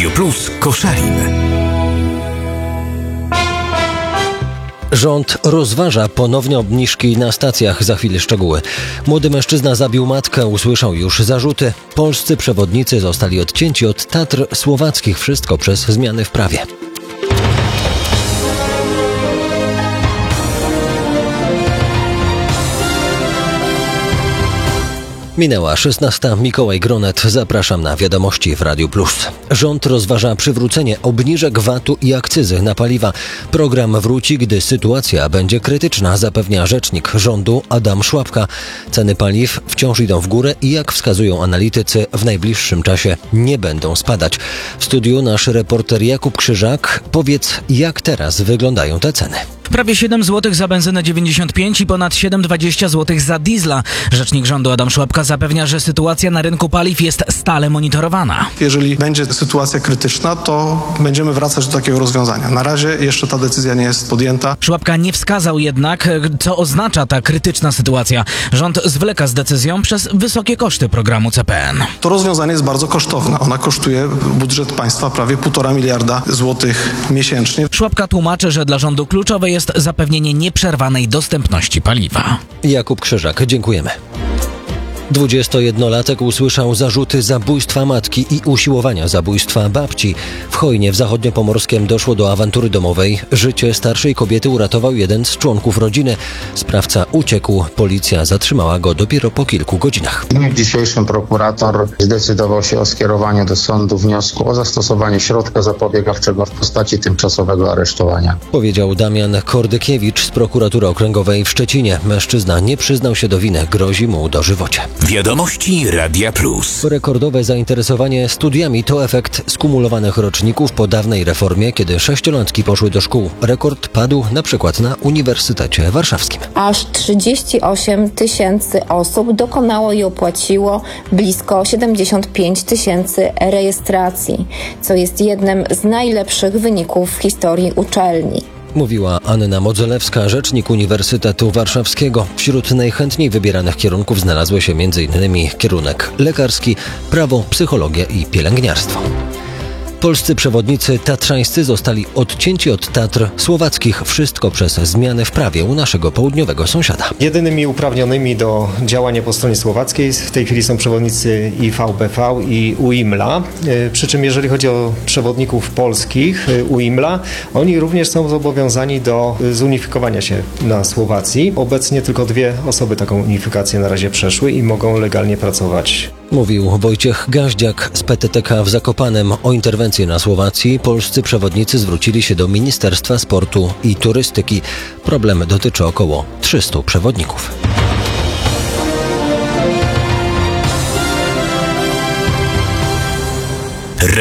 Radio Plus Koszalin. Rząd rozważa ponownie obniżki na stacjach. Za chwilę szczegóły. Młody mężczyzna zabił matkę, usłyszał już zarzuty. Polscy przewodnicy zostali odcięci od Tatr słowackich. Wszystko przez zmiany w prawie. Minęła 16. Mikołaj Gronet. Zapraszam na wiadomości w Radiu Plus. Rząd rozważa przywrócenie obniżek VAT-u i akcyzy na paliwa. Program wróci, gdy sytuacja będzie krytyczna, zapewnia rzecznik rządu Adam Szłapka. Ceny paliw wciąż idą w górę i jak wskazują analitycy, w najbliższym czasie nie będą spadać. W studiu nasz reporter Jakub Krzyżak. Powiedz, jak teraz wyglądają te ceny? Prawie 7 zł za benzynę 95 i ponad 7,20 zł za diesla. Rzecznik rządu Adam Szłapka zapewnia, że sytuacja na rynku paliw jest stale monitorowana. Jeżeli będzie sytuacja krytyczna, to będziemy wracać do takiego rozwiązania. Na razie jeszcze ta decyzja nie jest podjęta. Szłapka nie wskazał jednak, co oznacza ta krytyczna sytuacja. Rząd zwleka z decyzją przez wysokie koszty programu CPN. To rozwiązanie jest bardzo kosztowne. Ona kosztuje budżet państwa prawie 1,5 miliarda złotych miesięcznie. Szłapka tłumaczy, że dla rządu kluczowe jest zapewnienie nieprzerwanej dostępności paliwa. Jakub Krzyżak, dziękujemy. 21-latek usłyszał zarzuty zabójstwa matki i usiłowania zabójstwa babci. W Chojnie w Zachodniopomorskiem doszło do awantury domowej. Życie starszej kobiety uratował jeden z członków rodziny. Sprawca uciekł. Policja zatrzymała go dopiero po kilku godzinach. W dniu dzisiejszym prokurator zdecydował się o skierowaniu do sądu wniosku o zastosowanie środka zapobiegawczego w postaci tymczasowego aresztowania. Powiedział Damian Kordykiewicz z prokuratury okręgowej w Szczecinie. Mężczyzna nie przyznał się do winy. Grozi mu dożywocie. Wiadomości Radia Plus. Rekordowe zainteresowanie studiami to efekt skumulowanych roczników po dawnej reformie, kiedy sześciolatki poszły do szkół. Rekord padł na przykład na Uniwersytecie Warszawskim. Aż 38 tysięcy osób dokonało i opłaciło blisko 75 tysięcy rejestracji, co jest jednym z najlepszych wyników w historii uczelni. Mówiła Anna Modzelewska, rzecznik Uniwersytetu Warszawskiego. Wśród najchętniej wybieranych kierunków znalazły się m.in. kierunek lekarski, prawo, psychologia i pielęgniarstwo. Polscy przewodnicy tatrzańscy zostali odcięci od Tatr słowackich. Wszystko przez zmiany w prawie u naszego południowego sąsiada. Jedynymi uprawnionymi do działania po stronie słowackiej w tej chwili są przewodnicy i VBV i UIMLA. Przy czym jeżeli chodzi o przewodników polskich UIMLA, oni również są zobowiązani do zunifikowania się na Słowacji. Obecnie tylko 2 osoby taką unifikację na razie przeszły i mogą legalnie pracować. Mówił Wojciech Gaździak z PTTK w Zakopanem. O interwencję na Słowacji polscy przewodnicy zwrócili się do Ministerstwa Sportu i Turystyki. Problem dotyczy około 300 przewodników.